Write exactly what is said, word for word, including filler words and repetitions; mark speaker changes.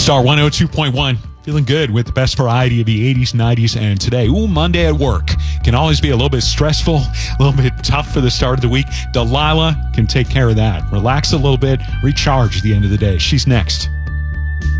Speaker 1: Star one oh two point one. Feeling good with the best variety of the eighties, nineties, and today. Ooh, Monday at work can always be a little bit stressful, a little bit tough for the start of the week. Delilah can take care of that. Relax a little bit, recharge at the end of the day. She's next.